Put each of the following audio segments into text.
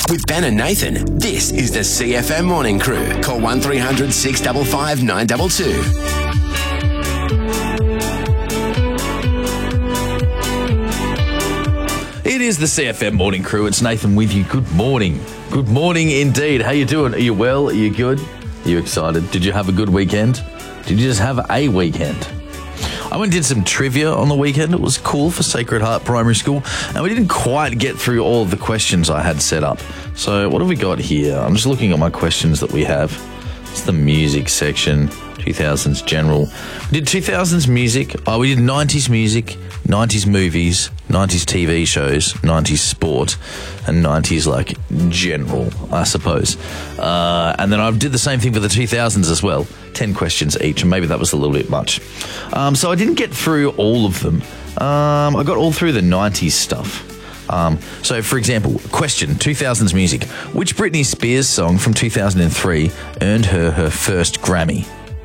With Ben and Nathan, this is the CFM Morning Crew. Call 1300 655 922. It is the CFM Morning Crew. It's Nathan with you. Good morning. Good morning indeed. How you doing? Are you well? Are you good? Are you excited? Did you have a good weekend? Did you just have a weekend? I went and did some trivia on the weekend. It was cool for Sacred Heart Primary School, and we didn't quite get through all of the questions I had set up. So what have we got here? I'm just looking at my questions that we have. It's the music section, 2000s general. We did 2000s music. We did 90s music, 90s movies, 90s TV shows, 90s sport, and 90s like general, I suppose. And then I did the same thing for the 2000s as well. 10 questions each, and maybe that was a little bit much. So I didn't get through all of them. I got all through the 90s stuff. So, for example, question, 2000s music. Which Britney Spears song from 2003 earned her first Grammy?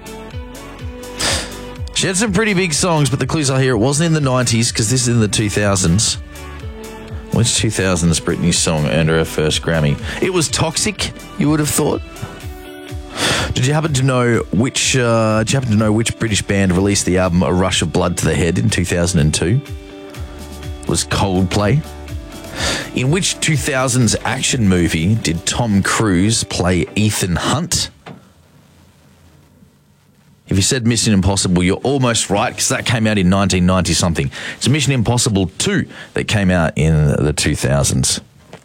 She had some pretty big songs, but the clues are here. It wasn't in the 90s, because this is in the 2000s. Which 2000s Britney song earned her first Grammy? It was Toxic, you would have thought. Did you happen to know which British band released the album A Rush of Blood to the Head in 2002? It was Coldplay. In which 2000s action movie did Tom Cruise play Ethan Hunt? If you said Mission Impossible, you're almost right, because that came out in 1990-something. It's Mission Impossible 2 that came out in the 2000s.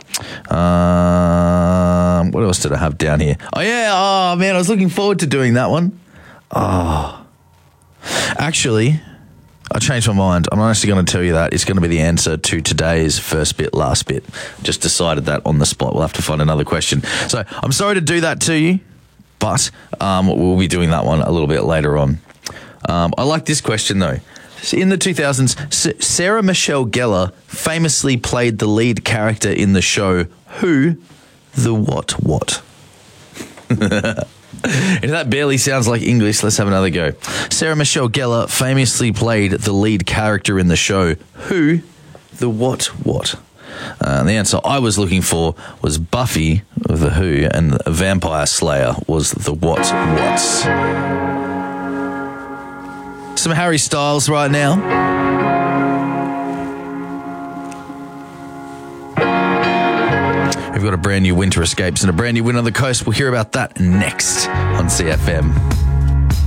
What else did I have down here? Oh, yeah. Oh, man, I was looking forward to doing that one. Oh. Actually, I changed my mind. I'm not actually going to tell you that. It's going to be the answer to today's first bit, last bit. Just decided that on the spot. We'll have to find another question. So I'm sorry to do that to you, but we'll be doing that one a little bit later on. I like this question, though. In the 2000s, Sarah Michelle Gellar famously played the lead character in the show Who the What? If that barely sounds like English, let's have another go. Sarah Michelle Gellar famously played the lead character in the show Who the What? The answer I was looking for was Buffy of the Who, and Vampire Slayer was the What's. Some Harry Styles right now. We've got a brand new Winter Escapes and a brand new Win on the Coast. We'll hear about that next on CFM.